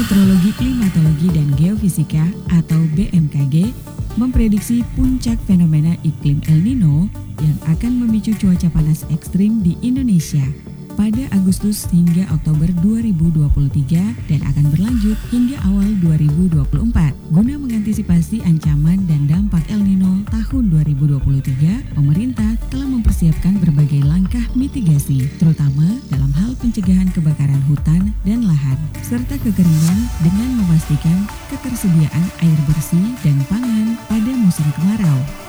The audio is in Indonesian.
Meteorologi, Klimatologi, dan Geofisika atau BMKG memprediksi puncak fenomena iklim El Nino yang akan memicu cuaca panas ekstrim di Indonesia pada Agustus hingga Oktober 2023 dan akan berlanjut hingga awal 2024. Guna mengantisipasi ancaman dan dampak El Nino tahun 2023, pemerintah telah mempersiapkan berbagai langkah mitigasi, terutama dalam hal pencegahan kebakaran hutan dan lahan, serta kekeringan dengan memastikan ketersediaan air bersih dan pangan pada musim kemarau.